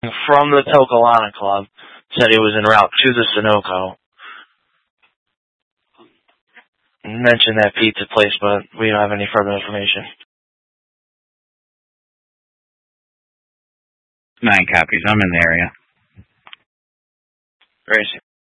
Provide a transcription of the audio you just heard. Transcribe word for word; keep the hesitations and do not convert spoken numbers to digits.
from the Tokalana Club said he was en route to the Sunoco. Mentioned that pizza place, but we don't have any further information. Nine copies. I'm in the area. Gracie.